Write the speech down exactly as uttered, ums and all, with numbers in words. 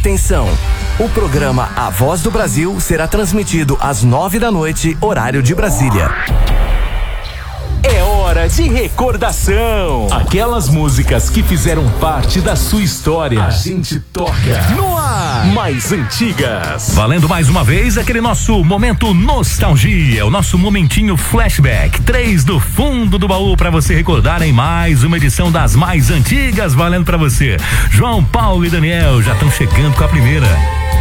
Atenção! O programa A Voz do Brasil será transmitido às nove da noite, horário de Brasília. É hora de recordação. Aquelas músicas que fizeram parte da sua história. A gente toca no ar. Mais antigas. Valendo mais uma vez aquele nosso momento nostalgia, o nosso momentinho flashback. Três do fundo do baú para você recordar em mais uma edição das mais antigas, valendo para você. João Paulo e Daniel já estão chegando com a primeira.